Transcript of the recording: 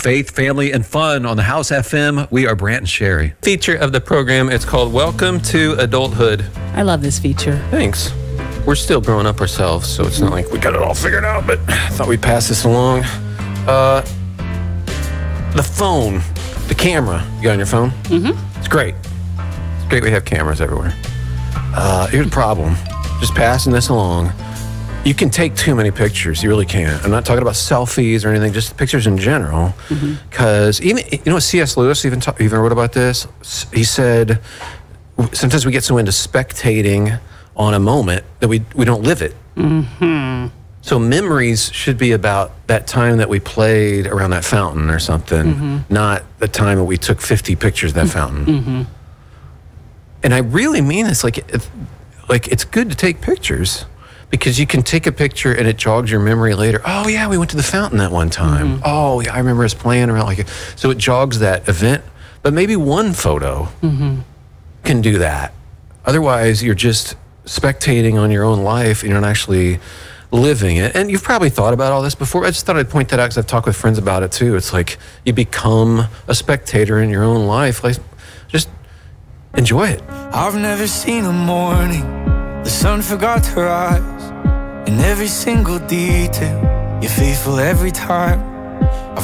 faith, family, and fun on the House FM. We are Brant and Sherry. Feature of the program, it's called Welcome to Adulthood. I love this feature. Thanks. We're still growing up ourselves, so it's not like we got it all figured out, but I thought we'd pass this along. The phone, the camera. You got on your phone? Mm-hmm. It's great. It's great we have cameras everywhere. Here's the problem. Just passing this along. You can take too many pictures. You really can. I'm not talking about selfies or anything, just pictures in general. Because even, you know, C.S. Lewis even wrote about this. He said, sometimes we get so into spectating on a moment that we don't live it. So memories should be about that time that we played around that fountain or something, not the time that we took 50 pictures of that fountain. And I really mean this, like it's good to take pictures because you can take a picture and it jogs your memory later. Oh yeah, we went to the fountain that one time. Oh yeah, I remember us playing around like it. So it jogs that event, but maybe one photo can do that. Otherwise, you're just spectating on your own life and you're not actually living it. And you've probably thought about all this before. I just thought I'd point that out because I've talked with friends about it too. It's like you become a spectator in your own life. Like, just enjoy it. I've never seen a morning the sun forgot to rise. In every single detail, you're faithful every time.